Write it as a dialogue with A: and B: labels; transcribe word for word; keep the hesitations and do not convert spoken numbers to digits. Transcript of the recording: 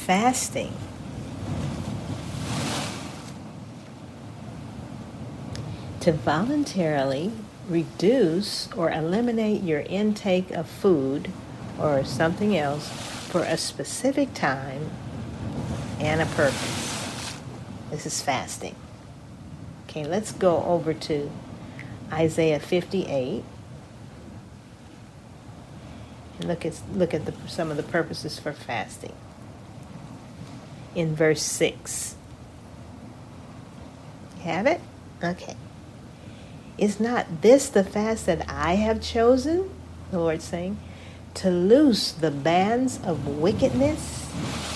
A: fasting. To voluntarily reduce or eliminate your intake of food or something else for a specific time and a purpose. This is fasting. Okay, let's go over to Isaiah fifty-eight. And look at look at the, some of the purposes for fasting. In verse six. You have it? Okay. Is not this the fast that I have chosen, the Lord saying, to loose the bands of wickedness,